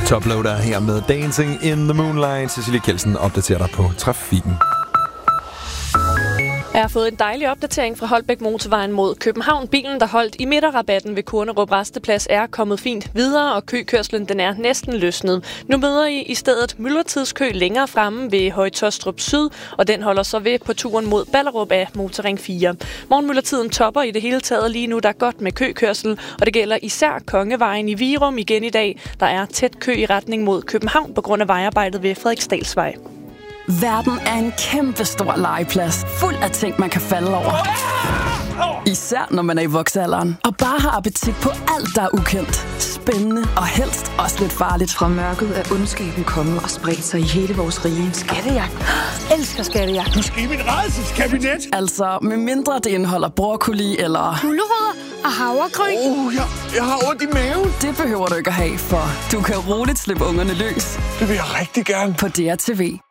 Toploader her med Dancing in the Moonlight. Cecilie Kjeldsen opdaterer dig på trafikken. Jeg har fået en dejlig opdatering fra Holbæk Motorvejen mod København. Bilen, der holdt i midterrabatten ved Kurnerup Rasteplads, er kommet fint videre, og køkørslen den er næsten løsnet. Nu møder I stedet myldretidskø længere fremme ved Høje Taastrup Syd, og den holder så ved på turen mod Ballerup af Motorring 4. Morgenmyldretiden topper i det hele taget lige nu, der er godt med køkørsel, og det gælder især Kongevejen i Virum igen i dag. Der er tæt kø i retning mod København på grund af vejarbejdet ved Frederiksdalsvej. Verden er en kæmpe stor legeplads, fuld af ting, man kan falde over. Især når man er i voksealderen og bare har appetit på alt, der er ukendt, spændende og helst også lidt farligt. Fra mørket er ondskaben kommet og spredt sig i hele vores rige. Skattejagt. Elsker skattejagt. Du skal i mit rædselskabinet. Altså, med mindre det indeholder broccoli eller gulerødder og havregryn. Jeg har ondt i maven. Det behøver du ikke at have, for du kan roligt slippe ungerne løs. Det vil jeg rigtig gerne. På DRTV.